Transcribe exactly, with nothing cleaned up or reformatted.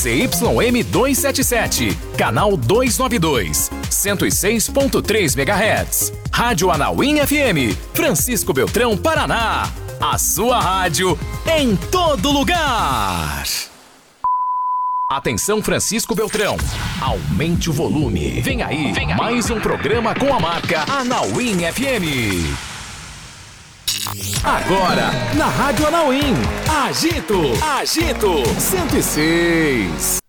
Z Y M duzentos e setenta e sete, canal duzentos e noventa e dois, cento e seis ponto três megahertz. Rádio Anauim F M, Francisco Beltrão, Paraná. A sua rádio em todo lugar. Atenção, Francisco Beltrão. Aumente o volume. Vem aí, Vem aí. mais um programa com a marca Anauim F M. Agora, na Rádio Anauim, Agito, Agito cento e seis.